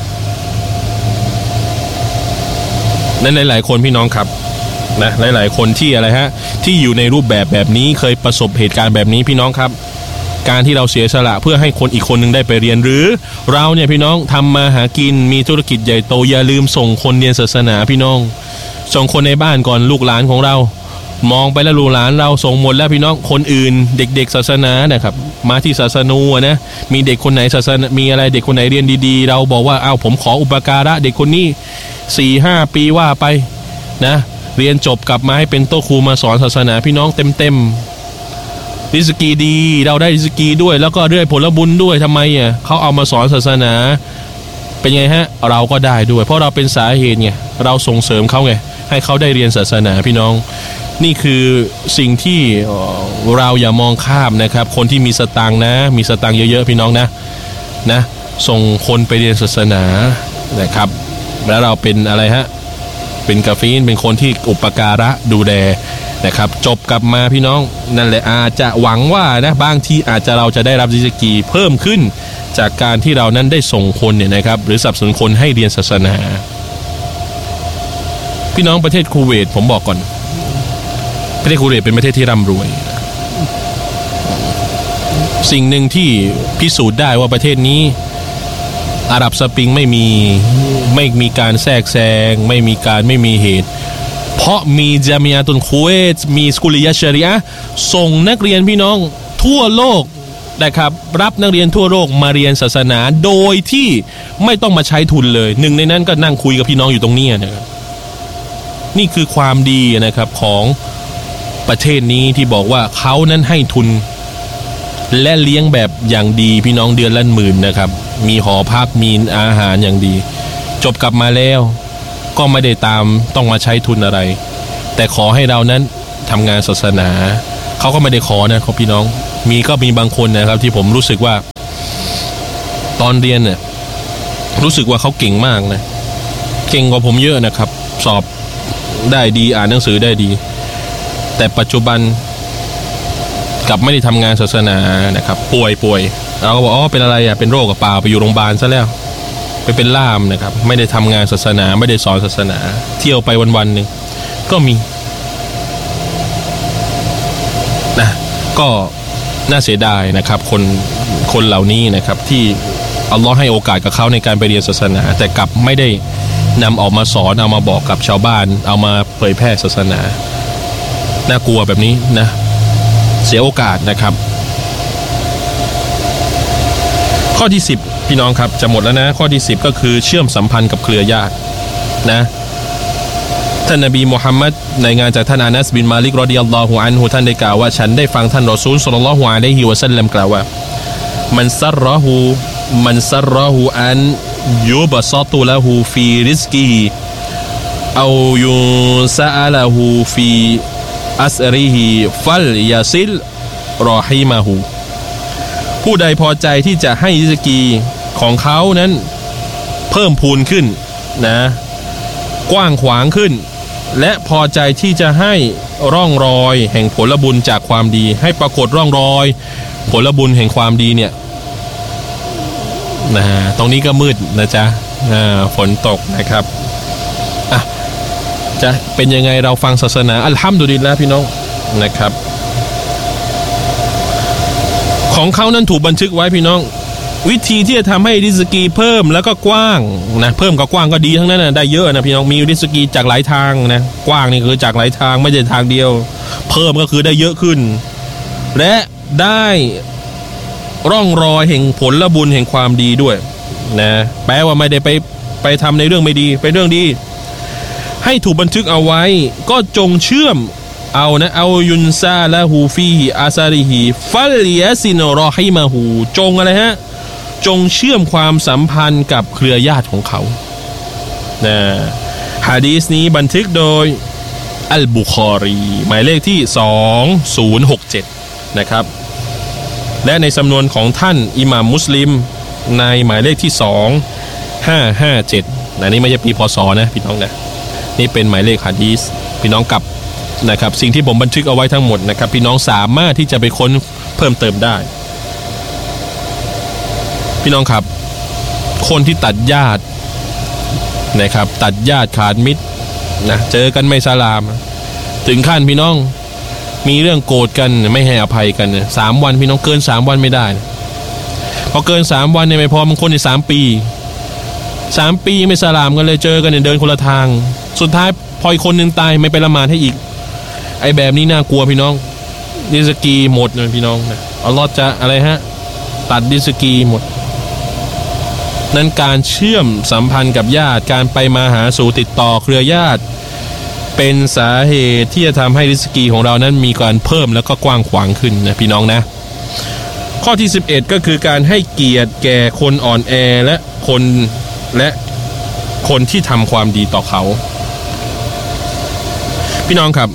นั่นหลายๆคนพี่น้องครับนะหลายๆคนที่อะไรฮะที่อยู่ในรูปแบบแบบนี้เคยประสบเหตุการณ์แบบนี้พี่น้องครับการที่เราเสียสละเพื่อให้คนอีกคนนึงได้ไปเรียนหรือเราเนี่ยพี่น้องทำมาหากินมีธุรกิจใหญ่โตอย่าลืมส่งคนเรียนศาสนาพี่น้องส่งคนในบ้านก่อนลูกหลานของเรามองไปแล้วลูกหลานเราส่งหมดแล้วพี่น้องคนอื่นเด็กๆศาสนานะครับมาที่ศาสนูนะมีเด็กคนไหนศาสนามีอะไรเด็กคนไหนเรียนดีๆเราบอกว่าอ้าวผมขออุปการะเด็กคนนี้ สี่ห้า ปีว่าไปนะเรียนจบกลับมาให้เป็นโตครูมาสอนศาสนาพี่น้องเต็มๆริซกีดีเราได้ริซกีด้วยแล้วก็ด้วยผลบุญด้วยทำไมอ่ะเขาเอามาสอนศาสนาเป็นไงฮะเราก็ได้ด้วยเพราะเราเป็นสาเหตุไงเราส่งเสริมเขาไงให้เขาได้เรียนศาสนาพี่น้องนี่คือสิ่งที่เราอย่ามองข้ามนะครับคนที่มีสตางค์นะมีสตางค์เยอะๆพี่น้องนะนะส่งคนไปเรียนศาสนานะครับแล้วเราเป็นอะไรฮะเป็นกาฟีนเป็นคนที่อุปการะดูแลนะครับจบกลับมาพี่น้องนั่นแหละอาจจะหวังว่านะบางทีอาจจะเราจะได้รับริซกีเพิ่มขึ้นจากการที่เรานั้นได้ส่งคนเนี่ยนะครับหรือสนับสนุนคนให้เรียนศาสนาพี่น้องประเทศคูเวตผมบอกก่อนประเทศคูเวตเป็นประเทศที่ร่ำรวยสิ่งหนึ่งที่พิสูจน์ได้ว่าประเทศนี้อาหรับสปริงไม่มีไม่มีการแทรกแซงไม่มีการไม่มีเหตุเพราะมีญามิอะตุลคูเวตมีสกุลิยะชะรีอะห์ส่งนักเรียนพี่น้องทั่วโลกนะครับรับนักเรียนทั่วโลกมาเรียนศาสนาโดยที่ไม่ต้องมาใช้ทุนเลยหนึ่งในนั้นก็นั่งคุยกับพี่น้องอยู่ตรงนี้นะครับนี่คือความดีนะครับของประเทศนี้ที่บอกว่าเขานั้นให้ทุนและเลี้ยงแบบอย่างดีพี่น้องเดือนละหมื่นนะครับมีหอพักมีอาหารอย่างดีจบกลับมาแล้วก็ไม่ได้ตามต้องมาใช้ทุนอะไรแต่ขอให้เรานั้นทำงานศาสนาเขาก็ไม่ได้ขอนะครับพี่น้องมีก็มีบางคนนะครับที่ผมรู้สึกว่าตอนเรียนเนี่ยรู้สึกว่าเขาเก่งมากนะเก่งกว่าผมเยอะนะครับสอบได้ดีอ่านหนังสือได้ดีแต่ปัจจุบันกลับไม่ได้ทำงานศาสนานะครับป่วยป่วยเราก็บอกอ๋อเป็นอะไรอ่ะเป็นโรคกับเปล่าไปอยู่โรงพยาบาลซะแล้วไปเป็นล่ามนะครับไม่ได้ทำงานศาสนาไม่ได้สอนศาสนาเที่ยวไปวันๆนึงก็มีนะก็น่าเสียดายนะครับคนคนเหล่านี้นะครับที่อัลลอฮ์ให้โอกาสกับเขาในการไปเรียนศาสนาแต่กลับไม่ได้นำออกมาสอนเอามาบอกกับชาวบ้านเอามาเผยแพร่ศาสนาน่ากลัวแบบนี้นะเสียโอกาสนะครับข้อที่สิบพี่น้องครับจะหมดแล้วนะข้อที่สิบก็คือเชื่อมสัมพันธ์กับเครือญาตินะท่านนบีมุฮัมมัดในงานจากท่านอานัสบินมาลิกรอฎิยัลลอฮุอันฮุท่านได้กล่าวว่าฉันได้ฟังท่านรอซูลศ็อลลัลลอฮุอะลัยฮิวะซัลลัมกล่าวว่ามันซัรรอฮูมันซัรรอฮูอันยุบซอตุละฮูฟีริซกีฮิเอายุซะอะละฮูฟีอัสริฮิฟัลยาซิลรอฮิมะฮูผู้ใดพอใจที่จะให้ริซกีของเขานั้นเพิ่มพูนขึ้นนะกว้างขวางขึ้นและพอใจที่จะให้ร่องรอยแห่งผลบุญจากความดีให้ปรากฏร่องรอยผลบุญแห่งความดีเนี่ยนะตรงนี้ก็มืดนะจ๊ะฝนตกนะครับอ่ะจะเป็นยังไงเราฟังศาสนาอัลฮัมดุลิลละห์พี่น้องนะครับของเขานั้นถูกบันทึกไว้พี่น้องวิธีที่จะทำให้ริสกีเพิ่มแล้วก็กว้างนะเพิ่มกับกว้างก็ดีทั้งนั้นนะได้เยอะนะพี่น้องมีริสกีจากหลายทางนะกว้างนี่คือจากหลายทางไม่ใช่ทางเดียวเพิ่มก็คือได้เยอะขึ้นและได้ร่องรอยแห่งผลบุญแห่งความดีด้วยนะแปลว่าไม่ได้ไปไปทำในเรื่องไม่ดีเป็นเรื่องดีให้ถูกบันทึกเอาไว้ก็จงเชื่อมเอานะเอายุนซาละฮูฟีฮิอาซาริฮิฟัลยาซินรอฮิมะฮูจงอะไรฮะจงเชื่อมความสัมพันธ์กับเครือญาติของเขานะหะดีษนี้บันทึกโดยอัลบุคอรีหมายเลขที่สองพันหกสิบเจ็ดนะครับและในสำนวนของท่านอิหม่ามมุสลิมในหมายเลขที่สองพันห้าร้อยห้าสิบเจ็ดนะนี่ไม่ใช่ปีพศนะพี่น้องนะนี่เป็นหมายเลขหะดีษพี่น้องกับนะครับสิ่งที่ผมบันทึกเอาไว้ทั้งหมดนะครับพี่น้องสามารถที่จะไปค้นเพิ่มเติมได้พี่น้องครับคนที่ตัดญาตินะครับตัดญาติขาดมิตรนะเจอกันไม่สลามถึงขั้นพี่น้องมีเรื่องโกรธกันไม่ให้อภัยกันสามวันพี่น้องเกินสามวันไม่ได้พอเกินสามวันเนี่ยไม่พอบางคนในสามปีสามปีไม่สลามกันเลยเจอกันเนี่ยเดินคนละทางสุดท้ายพออีกคนนึงตายไม่ไปละหมาดให้อีกไอ้แบบนี้น่ากลัวพี่น้องริสกีหมดเลยพี่น้องนะอัลลอฮ์จะอะไรฮะตัดริสกีหมดนั้นการเชื่อมสัมพันธ์กับญาติการไปมาหาสู่ติดต่อเครือญาติเป็นสาเหตุที่จะทำให้ริสกีของเรานั้นมีการเพิ่มแล้วก็กว้างขวางขึ้นนะพี่น้องนะข้อที่สิบเอ็ดก็คือการให้เกียรติแก่คนอ่อนแอและคนและคนที่ทำความดีต่อเขาพี่น้องครับ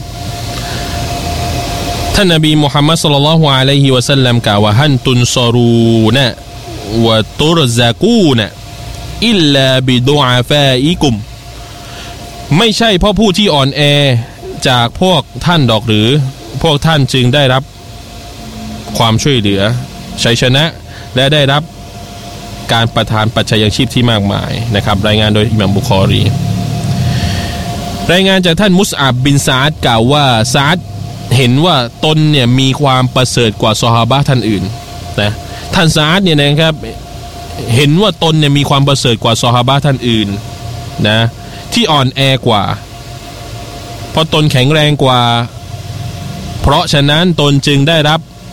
ท่านนบีมุฮัมมัดศ็อลลัลลอฮุอะลัยฮิวะซัลลัมกล่าวว่าฮันตุนซอรูนะวะตุรซะกูนะอิลลาบิดุอาฟาอิกุมไม่ใช่เพราะผู้ที่อ่อนแอจากพวกท่านดอกหรือพวกท่านจึงได้รับความช่วยเหลือชัยชนะและได้รับการประทานปัจจัยยังชีพที่มากมายนะครับรายงานโดยอิหม่ามบุคอรีรายงานจากท่านมุสอับบินซาดกล่าวว่าซาดเห็นว่าตนเนี่ยมีความประเสริฐกว่าซอฮาบะห์ท่านอื่นนะท่านซาดเนี่ยนะครับเห็นว่าตนเนี่ยมีความประเสริฐกว่าซอฮาบะห์ท่านอื่นนะที่อ่อนแอกว่าเพราะตนแข็งแรงกว่าเพราะฉะนั้นตนจึงได้รับ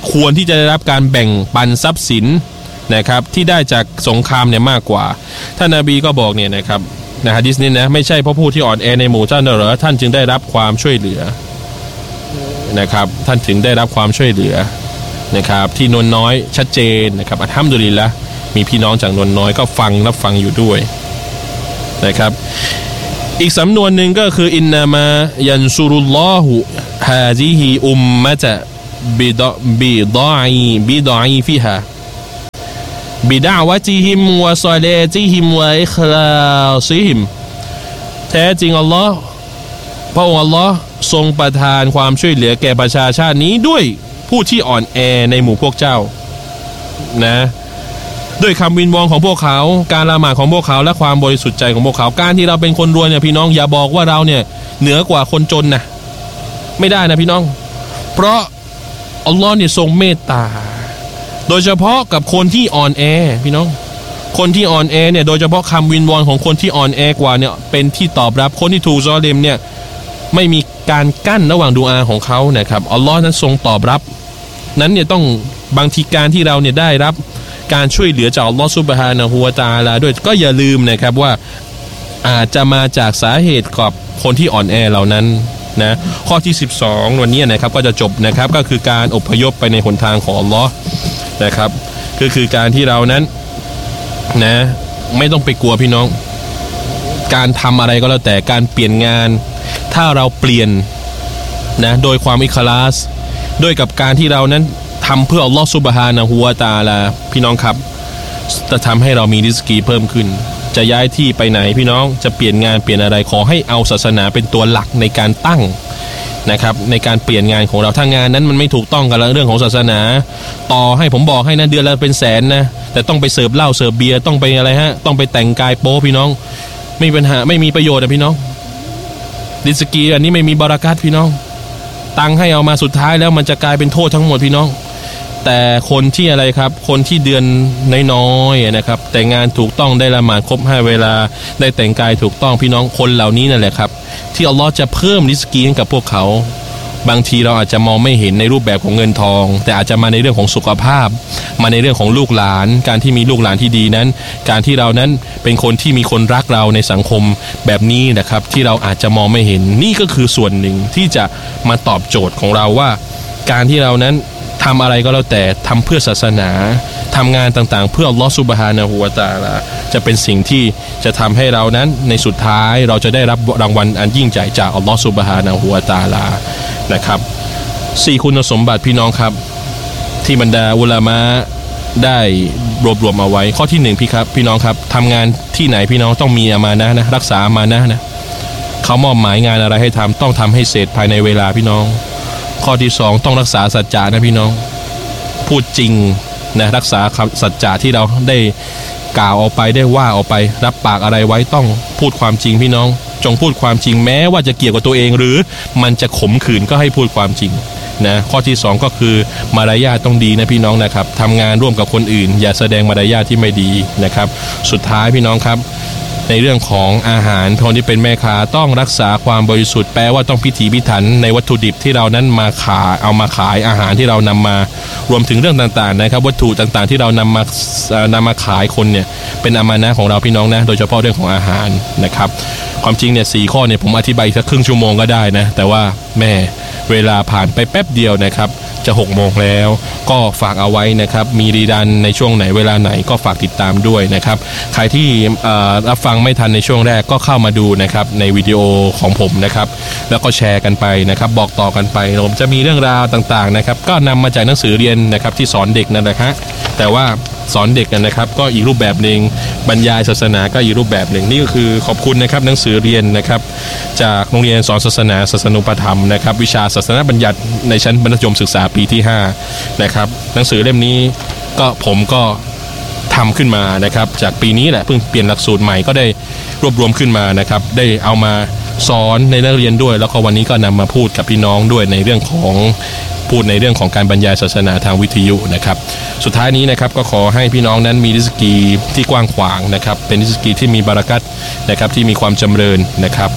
ควรที่จะได้รับการแบ่งปันทรัพย์สินนะครับที่ได้จากสงครามเนี่ยมากกว่าท่านนบีก็บอกเนี่ยนะครับนะฮะดิษนี้นะไม่ใช่เพราะผู้ที่อ่อนแอในหมู่เจ้าเหรอท่านจึงได้รับความช่วยเหลือนะครับท่านถึงได้รับความช่วยเหลือนะครับที่นวลน้อยชัดเจนนะครับอัลฮัมดุลิลละห์มีพี่น้องจากนวลน้อยก็ฟังรับฟังอยู่ด้วยนะครับอีกสำนวนหนึ่งก็คืออินนามายันซุรุลลอฮุฮาซิฮิอุมมะตะบิดบิดอยบิดอยฟิฮาบิดาวะจิฮิมวะซอเลจิฮิมวะอิคลาซิฮิมแท้จริงอัลลอฮ์พระองค์อัลลอฮ์ทรงประทานความช่วยเหลือแก่ประชาชาตินี้ด้วยผู้ที่อ่อนแอในหมู่พวกเจ้านะด้วยคำวิงวอนของพวกเขาการละหมาดของพวกเขาและความบริสุทธิ์ใจของพวกเขาการที่เราเป็นคนรวยเนี่ยพี่น้องอย่าบอกว่าเราเนี่ยเหนือกว่าคนจนนะไม่ได้นะพี่น้องเพราะอัลลอฮ์เนี่ยทรงเมตตาโดยเฉพาะกับคนที่อ่อนแอพี่น้องคนที่อ่อนแอเนี่ยโดยเฉพาะคำวิงวอนของคนที่อ่อนแอกว่าเนี่ยเป็นที่ตอบรับคนที่ถูกซอเลมเนี่ยไม่มีการกั้นระหว่างดุอาของเขานะครับอัลลอฮ์นั้นทรงตอบรับนั้นเนี่ยต้องบางทีการที่เราเนี่ยได้รับการช่วยเหลือจากอัลลอฮ์ซุบฮานะฮูวะตะอาลาด้วยก็อย่าลืมนะครับว่าอาจจะมาจากสาเหตุกับคนที่อ่อนแอเหล่านั้นนะข้อที่สิบสองวันนี้นะครับก็จะจบนะครับก็คือการอพยพไปในหนทางของอัลลอฮ์นะครับก็คือการที่เรานั้นนะไม่ต้องไปกลัวพี่น้องการทำอะไรก็แล้วแต่การเปลี่ยนงานถ้าเราเปลี่ยนนะโดยความอิคลาสด้วยกับการที่เรานั้นทำเพื่ออัลลอฮฺซุบฮานะฮูวะตะอาลาพี่น้องครับจะทำให้เรามีริสกีเพิ่มขึ้นจะย้ายที่ไปไหนพี่น้องจะเปลี่ยนงานเปลี่ยนอะไรขอให้เอาศาสนาเป็นตัวหลักในการตั้งนะครับในการเปลี่ยนงานของเราถ้างานนั้นมันไม่ถูกต้องกับเรื่องของศาสนาต่อให้ผมบอกให้นะเดือนละเป็นแสนนะแต่ต้องไปเสิร์ฟเหล้าเสิร์ฟเบียร์ต้องไปอะไรฮะต้องไปแต่งกายโป๊พี่น้องไม่มีปัญหาไม่มีประโยชน์นะพี่น้องริสกีอันนี้ไม่มีบารักัตพี่น้องตังให้เอามาสุดท้ายแล้วมันจะกลายเป็นโทษทั้งหมดพี่น้องแต่คนที่อะไรครับคนที่เดือนน้อยๆนะครับแต่งานถูกต้องได้ละหมาดครบห้าเวลาได้แต่งกายถูกต้องพี่น้องคนเหล่านี้นั่นแหละครับที่อัลลอฮ์จะเพิ่มริสกีให้กับพวกเขาบางทีเราอาจจะมองไม่เห็นในรูปแบบของเงินทองแต่อาจจะมาในเรื่องของสุขภาพมาในเรื่องของลูกหลานการที่มีลูกหลานที่ดีนั้นการที่เรานั้นเป็นคนที่มีคนรักเราในสังคมแบบนี้นะครับที่เราอาจจะมองไม่เห็นนี่ก็คือส่วนหนึ่งที่จะมาตอบโจทย์ของเราว่าการที่เรานั้นทำอะไรก็แล้วแต่ทำเพื่อศาสนาทำงานต่างๆเพื่ออัลลอฮฺซุบฮานะฮูวะตะอาลาจะเป็นสิ่งที่จะทำให้เรานั้นในสุดท้ายเราจะได้รับรางวัลอันยิ่งใหญ่จากอัลลอฮฺซุบฮานะฮูวะตะอาลานะครับสี่คุณสมบัติพี่น้องครับที่บรรดาอุลามะได้รวบรวมเอาไว้ข้อที่หนึ่งพี่ครับพี่น้องครับทำงานที่ไหนพี่น้องต้องมีอามานะห์นะรักษาอามานะห์นะเขามอบหมายงานอะไรให้ทำต้องทำให้เสร็จภายในเวลาพี่น้องข้อที่สองต้องรักษาสัจจะนะพี่น้องพูดจริงนะรักษาสัจจะที่เราได้กล่าวออกไปได้ว่าออกไปรับปากอะไรไว้ต้องพูดความจริงพี่น้องจงพูดความจริงแม้ว่าจะเกี่ยวกับตัวเองหรือมันจะขมขื่นก็ให้พูดความจริงนะข้อที่สองก็คือมารยาทต้องดีนะพี่น้องนะครับทำงานร่วมกับคนอื่นอย่าแสดงมารยาทที่ไม่ดีนะครับสุดท้ายพี่น้องครับในเรื่องของอาหารคนที่เป็นแม่ค้าต้องรักษาความบริสุทธิ์แปลว่าต้องพิถีพิถันในวัตถุดิบที่เรานั้นมาขายเอามาขายอาหารที่เรานำมารวมถึงเรื่องต่างๆนะครับวัตถุต่างๆที่เรานำมานำมาขายคนเนี่ยเป็นอามานะห์ของเราพี่น้องนะโดยเฉพาะเรื่องของอาหารนะครับความจริงเนี่ยสี่ข้อเนี่ยผมอธิบายสักครึ่งชั่วโมงก็ได้นะแต่ว่าแม่เวลาผ่านไปแป๊บเดียวนะครับจะหกโมงแล้วก็ฝากเอาไว้นะครับมีรีดันในช่วงไหนเวลาไหนก็ฝากติดตามด้วยนะครับใครที่รับฟังไม่ทันในช่วงแรกก็เข้ามาดูนะครับในวิดีโอของผมนะครับแล้วก็แชร์กันไปนะครับบอกต่อกันไปผมจะมีเรื่องราวต่างๆนะครับก็นำมาจากหนังสือเรียนนะครับที่สอนเด็กนั่นแหละฮะแต่ว่าสอนเด็กนะครับก็อีกรูปแบบหนึ่งบรรยายศาสนาก็อีกรูปแบบหนึ่งนี่ก็คือขอบคุณนะครับหนังสือเรียนนะครับจากโรงเรียนสอนศาสนาศาสนูปธรรมนะครับวิชาศาสนาบัญญัติในชั้นมัธยมศึกษาปีที่ห้านะครับหนังสือเล่มนี้ก็ผมก็ทำขึ้นมานะครับจากปีนี้แหละเพิ่งเปลี่ยนหลักสูตรใหม่ก็ได้รวบรวมขึ้นมานะครับได้เอามาสอนในนักเรียนด้วยแล้วก็วันนี้ก็นำมาพูดกับพี่น้องด้วยในเรื่องของพูดในเรื่องของการบรรยายศาสนาทางวิทยุนะครับสุดท้ายนี้นะครับก็ขอให้พี่น้องนั้นมีริสกีที่กว้างขวางนะครับเป็นริสกีที่มีบารักัตนะครับที่มีความจำเริญนะครับ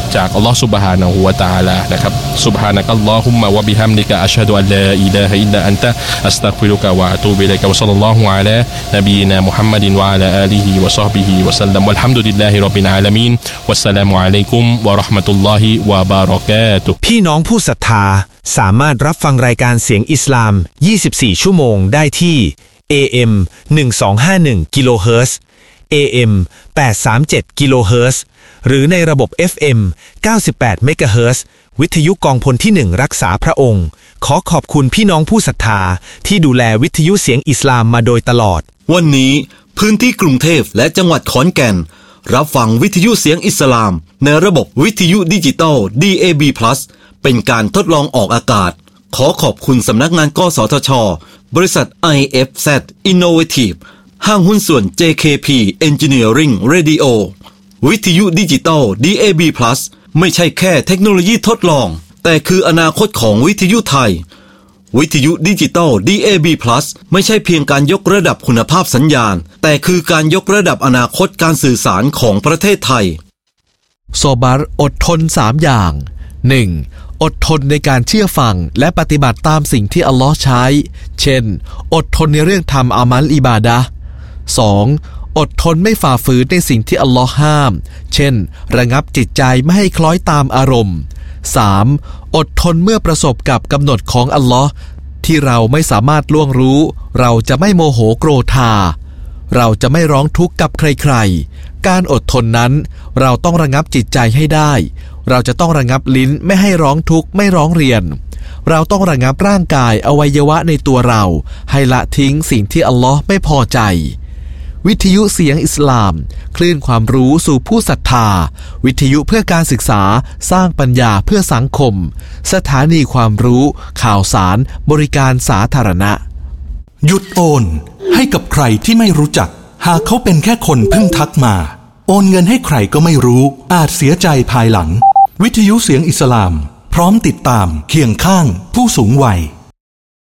จากอัลลอฮฺซุบฮานะฮูวะตะอาลานะครับซุบฮานะกัลลอฮุมมะวะบิฮัมดิกะอัชฮะดุอัลลาอิลาฮะอิลลัอันตะอัสตัฆฟิรุกะวะอะตูบิอิลัยกะวะศ็อลลัลลอฮุอะลานบีนามุฮัมมัดวะอะลาอาลิฮิวะศอฮบิฮิวะซัลลัมวัลฮัมดุลิลลาฮิร็อบบิลอาลามีนวัสสลามุอะลัยกุมวะเราะห์มะตุลลอฮิวะบารอกาตุฮ์พี่น้องผู้ศรัทธาสามารถรับฟังรายการเสียงอิสลามยี่สิบสี่ชั่วโมงได้ที่ เอ เอ็ม หนึ่งสองห้าหนึ่ง กิโลเฮิรตซ์ เอ เอ็ม แปดสามเจ็ด กิโลเฮิรตซ์หรือในระบบ เอฟ เอ็ม เก้าสิบแปด เมกะเฮิรตซ์วิทยุกองพลที่หนึ่งรักษาพระองค์ขอขอบคุณพี่น้องผู้ศรัทธาที่ดูแลวิทยุเสียงอิสลามมาโดยตลอดวันนี้พื้นที่กรุงเทพและจังหวัดขอนแก่นรับฟังวิทยุเสียงอิสลามในระบบวิทยุดิจิตอล ดี เอ บี พลัส เป็นการทดลองออกอากาศขอขอบคุณสำนักงานกสทช.บริษัท ไอ เอฟ แซด Innovative ห้างหุ้นส่วน เจ เค พี Engineering Radio วิทยุดิจิตอล ดี เอ บี พลัส ไม่ใช่แค่เทคโนโลยีทดลองแต่คืออนาคตของวิทยุไทยวิทยุดิจิตอล ดี เอ บี พลัส ไม่ใช่เพียงการยกระดับคุณภาพสัญญาณแต่คือการยกระดับอนาคตการสื่อสารของประเทศไทยโซบัรอดทนสามอย่าง หนึ่ง. อดทนในการเชื่อฟังและปฏิบัติตามสิ่งที่อัลลอฮ์ใช้เช่นอดทนในเรื่องทำอามัลอิบาดะห์ สอง. อดทนไม่ฝ่าฝืนในสิ่งที่อัลลอฮ์ห้ามเช่นระงับจิตใจไม่ให้คล้อยตามอารมณ์ สาม. อดทนเมื่อประสบกับกำหนดของอัลลอฮ์ที่เราไม่สามารถล่วงรู้เราจะไม่โมโหโกรธาเราจะไม่ร้องทุกข์กับใครๆการอดทนนั้นเราต้องระงับจิตใจให้ได้เราจะต้องระงับลิ้นไม่ให้ร้องทุกข์ไม่ร้องเรียนเราต้องระงับร่างกายอวัยวะในตัวเราให้ละทิ้งสิ่งที่อัลลอฮ์ไม่พอใจวิทยุเสียงอิสลามคลื่นความรู้สู่ผู้ศรัทธาวิทยุเพื่อการศึกษาสร้างปัญญาเพื่อสังคมสถานีความรู้ข่าวสารบริการสาธารณะหยุดโอนให้กับใครที่ไม่รู้จักหากเขาเป็นแค่คนเพิ่งทักมาโอนเงินให้ใครก็ไม่รู้อาจเสียใจภายหลังวิทยุเสียงอิสลามพร้อมติดตามเคียงข้างผู้สูงวัย